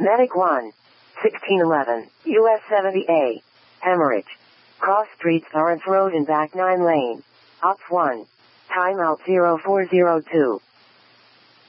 Medic 1. 1611, US 70A. Hemorrhage. Cross Street Lawrence Road and back 9 lane. Ops 1. Timeout 0402.